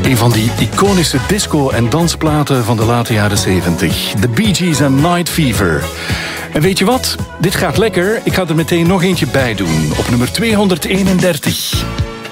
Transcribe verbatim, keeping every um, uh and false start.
Een van die iconische disco- en dansplaten van de late jaren zeventig. The Bee Gees en Night Fever. En weet je wat? Dit gaat lekker. Ik ga er meteen nog eentje bij doen. Op nummer tweehonderdeenendertig.